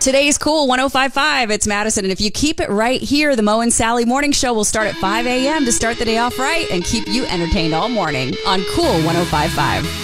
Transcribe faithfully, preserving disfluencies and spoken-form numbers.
Today's Cool one oh five point five. It's Madison. And if you keep it right here, the Mo and Sally Morning Show will start at five a.m. to start the day off right and keep you entertained all morning on Cool one oh five point five.